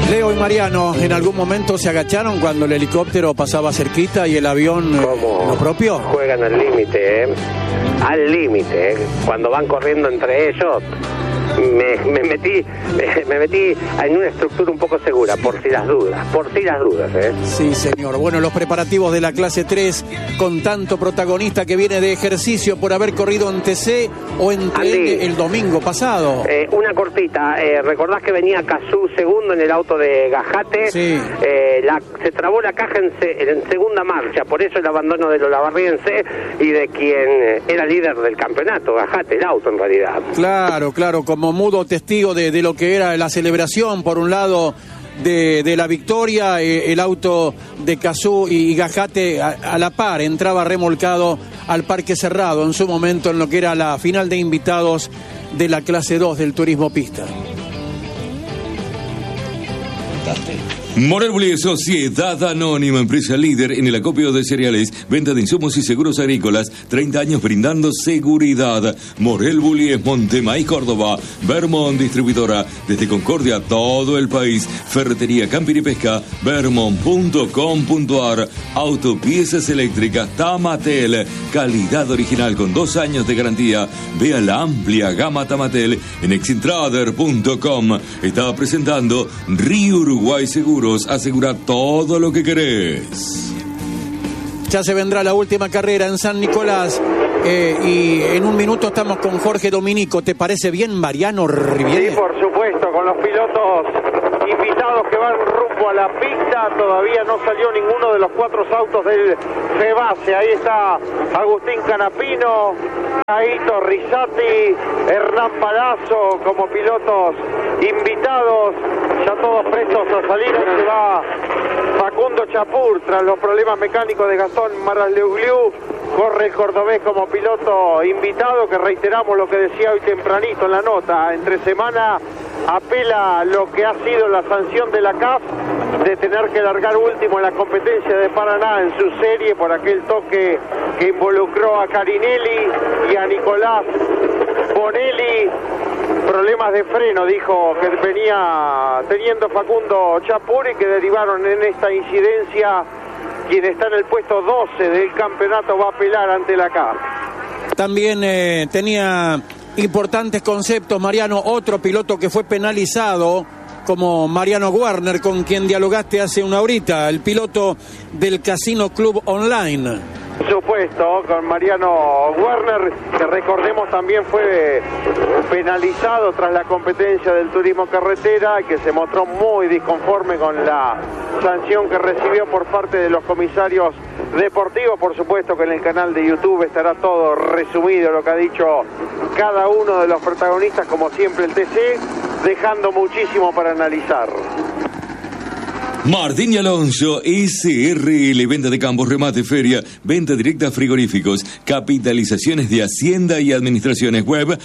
Leo y Mariano, ¿en algún momento se agacharon cuando el helicóptero pasaba cerquita y el avión lo propio? Juegan al límite, al límite, cuando van corriendo entre ellos. Me metí en una estructura un poco segura, por si las dudas, Sí, señor. Bueno, los preparativos de la clase 3, con tanto protagonista que viene de ejercicio por haber corrido en TC o en TN el domingo pasado. Una cortita, recordás que venía Cazú segundo en el auto de Gajate. Sí. Se trabó la caja en segunda marcha, por eso el abandono de Olavarriense y de quien era líder del campeonato, Gajate, el auto en realidad. Claro, como mudo testigo de lo que era la celebración, por un lado de la victoria, el auto de Cazú y Gajate a la par entraba remolcado al parque cerrado en su momento en lo que era la final de invitados de la clase 2 del turismo pista. Morel Bullies, Sociedad Anónima, empresa líder en el acopio de cereales, venta de insumos y seguros agrícolas, 30 años brindando seguridad. Morel Bullies, Montemay, Córdoba. Vermont, distribuidora desde Concordia, todo el país. Ferretería, camping y pesca, vermont.com.ar. Autopiezas eléctricas, Tamatel, calidad original con 2 años de garantía. Vea la amplia gama Tamatel en exintrader.com. Está presentando Río Uruguay Seguro. Asegura todo lo que querés. Ya se vendrá la última carrera en San Nicolás y en un minuto estamos con Jorge Dominico. ¿Te parece bien, Mariano Riviere? Sí, por supuesto, con los pilotos invitados que van rumbo a la pista. Todavía no salió ninguno de los 4 autos del FEBASE. Ahí está Agustín Canapino, Aito Rizzati, Hernán Palazzo como pilotos invitados, ya todos prestos a salir. Se va Facundo Chapur tras los problemas mecánicos de Gastón Marasleuglu. Corre el cordobés como piloto invitado, que reiteramos lo que decía hoy tempranito en la nota. Entre semana apela lo que ha sido la sanción de la CAF de tener que largar último en la competencia de Paraná en su serie por aquel toque que involucró a Carinelli y a Nicolás Bonelli. Problemas de freno, dijo, que venía teniendo Facundo Chapur y que derivaron en esta incidencia. Quien está en el puesto 12 del campeonato va a apelar ante la CAF. También tenía importantes conceptos, Mariano, otro piloto que fue penalizado, como Mariano Werner, con quien dialogaste hace una horita, el piloto del Casino Club Online. Por supuesto, con Mariano Werner, que recordemos también fue penalizado tras la competencia del turismo carretera, que se mostró muy disconforme con la sanción que recibió por parte de los comisarios deportivos. Por supuesto que en el canal de YouTube estará todo resumido, lo que ha dicho cada uno de los protagonistas, como siempre el TC, dejando muchísimo para analizar. Martín y Alonso, SRL, venta de campos, remate, feria, venta directa, frigoríficos, capitalizaciones de Hacienda y administraciones. Web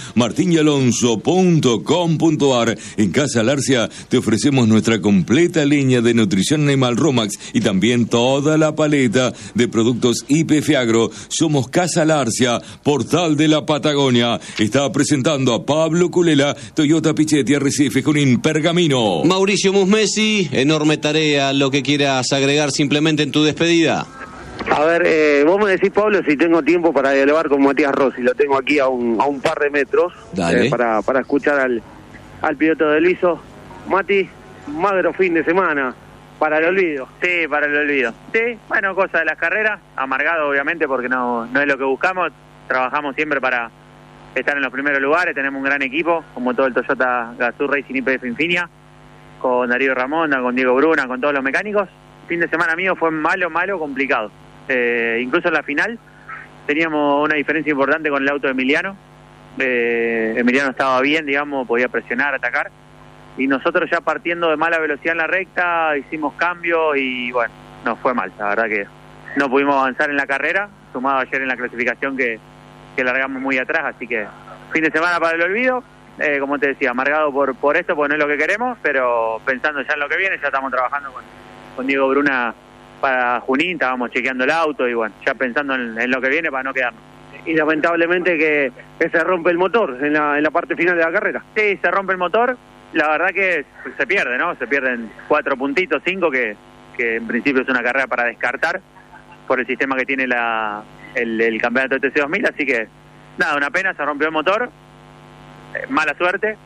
martinyalonso.com.ar. En Casa Larcia te ofrecemos nuestra completa línea de nutrición animal Romax y también toda la paleta de productos YPF Agro. Somos Casa Larcia, portal de la Patagonia. Está presentando a Pablo Culela, Toyota Pichetti, Arrecife, Junín, Pergamino. Mauricio Musmesi, enorme tarea. Lo que quieras agregar simplemente en tu despedida. A ver, vos me decís, Pablo, si tengo tiempo para dialogar con Matías Rossi. Lo tengo aquí a un par de metros para escuchar al piloto de Luiso. Mati, magro fin de semana. Para el olvido. Sí, para el olvido. Sí, bueno, cosa de las carreras. Amargado, obviamente, porque no es lo que buscamos. Trabajamos siempre para estar en los primeros lugares. Tenemos un gran equipo, como todo el Toyota Gazoo Racing YPF Infinia, con Darío Ramonda, con Diego Bruna, con todos los mecánicos. Fin de semana mío fue malo, complicado. Incluso en la final teníamos una diferencia importante con el auto de Emiliano. Emiliano estaba bien, digamos, podía presionar, atacar. Y nosotros ya partiendo de mala velocidad en la recta, hicimos cambios y bueno, nos fue mal. La verdad que no pudimos avanzar en la carrera, sumado ayer en la clasificación que largamos muy atrás. Así que fin de semana para el olvido. Como te decía, amargado por esto, porque no es lo que queremos, pero pensando ya en lo que viene. Ya estamos trabajando con Diego Bruna para Junín, estábamos chequeando el auto y bueno, ya pensando en lo que viene para no quedarnos. Y lamentablemente que se rompe el motor en la parte final de la carrera. Sí, se rompe el motor, La verdad que se pierde, ¿no? Se pierden 4 puntitos, 5, que en principio es una carrera para descartar por el sistema que tiene el campeonato de TC2000, así que nada, una pena, se rompió el motor, mala suerte,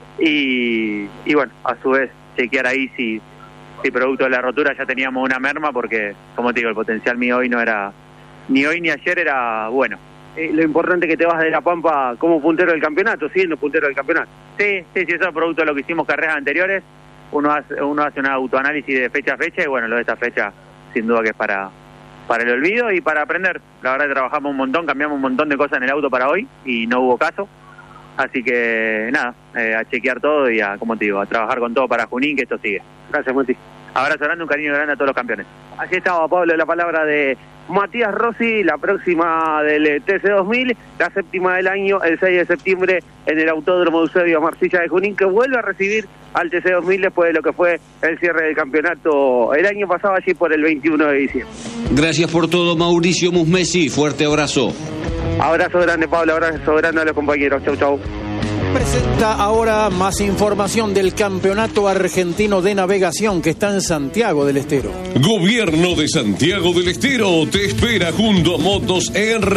y bueno, a su vez chequear ahí si producto de la rotura ya teníamos una merma, porque como te digo, el potencial mío hoy no era, ni hoy ni ayer era bueno. Lo importante es que te vas de La Pampa como puntero del campeonato, siendo puntero del campeonato. Sí, eso es producto de lo que hicimos carreras anteriores. Uno hace un autoanálisis de fecha a fecha, y bueno, lo de esta fecha sin duda que es para el olvido y para aprender. La verdad que trabajamos un montón, cambiamos un montón de cosas en el auto para hoy y no hubo caso. Así que nada, a chequear todo y como te digo, a trabajar con todo para Junín, que esto sigue. Gracias, Mati. Abrazo grande, un cariño grande a todos los campeones. Así estaba, Pablo, la palabra de Matías Rossi, la próxima del TC2000, la 7ª del año, el 6 de septiembre, en el Autódromo Eusebio Marcilla de Junín, que vuelve a recibir al TC2000 después de lo que fue el cierre del campeonato el año pasado, allí por el 21 de diciembre. Gracias por todo, Mauricio Musmesi. Fuerte abrazo. Abrazo grande, Pablo, abrazo grande a los compañeros. Chau, chau. Presenta ahora más información del Campeonato Argentino de Navegación que está en Santiago del Estero. Gobierno de Santiago del Estero te espera junto a Motos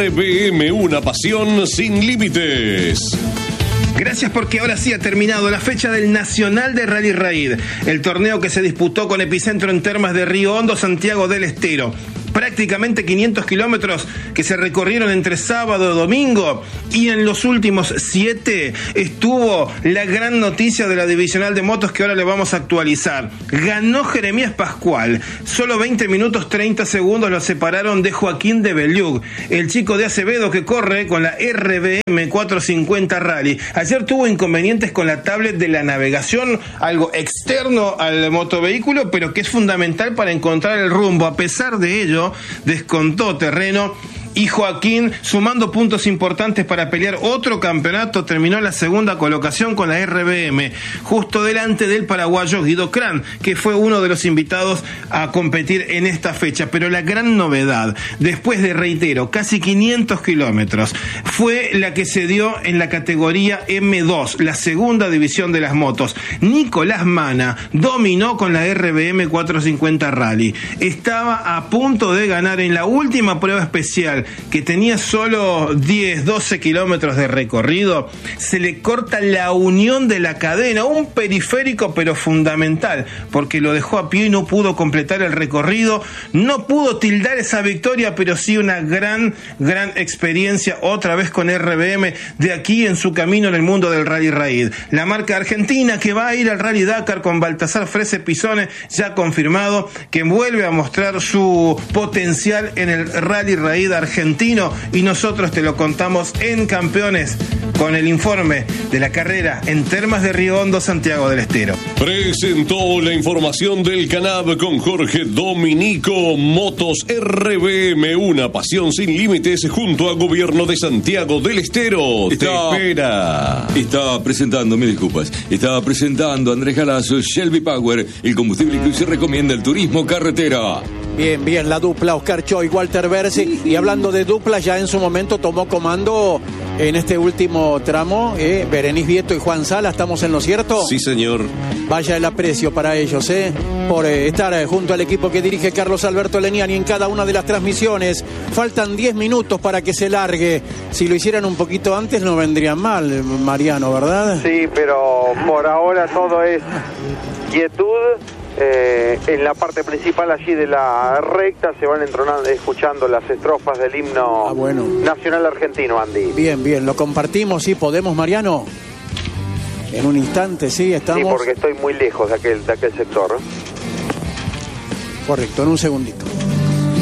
RBM, una pasión sin límites. Gracias, porque ahora sí ha terminado la fecha del Nacional de Rally Raid, el torneo que se disputó con epicentro en Termas de Río Hondo, Santiago del Estero. Prácticamente 500 kilómetros que se recorrieron entre sábado y domingo, y en los últimos 7 estuvo la gran noticia de la divisional de motos que ahora le vamos a actualizar. Ganó Jeremías Pascual, solo 20 minutos 30 segundos lo separaron de Joaquín de Belluc, el chico de Acevedo que corre con la RBM 450 Rally. Ayer tuvo inconvenientes con la tablet de la navegación, algo externo al motovehículo, pero que es fundamental para encontrar el rumbo. A pesar de ello, descontó terreno, y Joaquín, sumando puntos importantes para pelear otro campeonato, terminó en la segunda colocación con la RBM, justo delante del paraguayo Guido Cran, que fue uno de los invitados a competir en esta fecha. Pero la gran novedad, después de, reitero, casi 500 kilómetros, fue la que se dio en la categoría M2, la segunda división de las motos. Nicolás Mana dominó con la RBM 450 Rally. Estaba a punto de ganar en la última prueba especial, que tenía solo 10-12 kilómetros de recorrido. Se le corta la unión de la cadena, un periférico pero fundamental, porque lo dejó a pie y no pudo completar el recorrido. No pudo tildar esa victoria, pero sí una gran experiencia otra vez con RBM de aquí en su camino en el mundo del Rally Raid. La marca argentina que va a ir al Rally Dakar con Baltasar Frese Pisone, ya confirmado, que vuelve a mostrar su potencial en el Rally Raid argentino, y nosotros te lo contamos en Campeones con el informe de la carrera en Termas de Río Hondo, Santiago del Estero. Presentó la información del Canab con Jorge Dominico. Motos RBM, una pasión sin límites, junto a Gobierno de Santiago del Estero. Te espera. Estaba presentando Andrés Galazo, Shelby Power, el combustible que hoy se recomienda el turismo carretera. Bien, la dupla Oscar Choy, Walter Berzi. Y hablando de dupla, ya en su momento tomó comando en este último tramo Berenice Vieto y Juan Sala. ¿Estamos en lo cierto? Sí, señor. Vaya el aprecio para ellos, por estar junto al equipo que dirige Carlos Alberto Leniani en cada una de las transmisiones. Faltan 10 minutos para que se largue. Si lo hicieran un poquito antes no vendrían mal, Mariano, ¿verdad? Sí, pero por ahora todo es quietud. En la parte principal allí de la recta se van escuchando las estrofas del himno nacional argentino, Andy. Bien, lo compartimos, sí, podemos, Mariano. En un instante, sí, estamos. Sí, porque estoy muy lejos de aquel sector. Correcto, en un segundito.